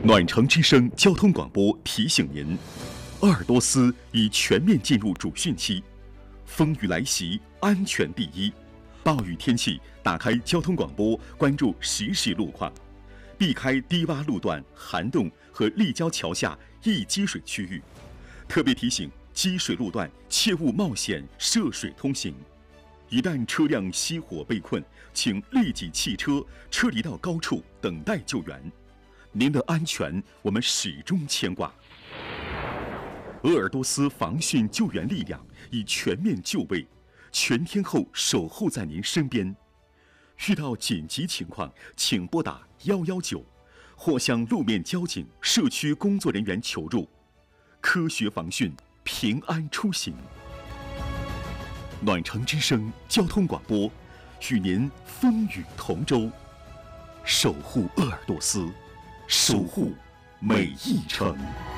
暖城之声交通广播提醒您：鄂尔多斯已全面进入主汛期，风雨来袭，安全第一。暴雨天气，打开交通广播，关注实时路况，避开低洼路段、涵洞和立交桥下易积水区域。特别提醒：积水路段切勿冒险涉水通行。一旦车辆熄火被困，请立即弃车，撤离到高处等待救援。您的安全，我们始终牵挂。鄂尔多斯防汛救援力量已全面就位，全天候守候在您身边。遇到紧急情况，请拨打119，或向路面交警、社区工作人员求助。科学防汛，平安出行。暖城之声交通广播，与您风雨同舟，守护鄂尔多斯，守护每一程。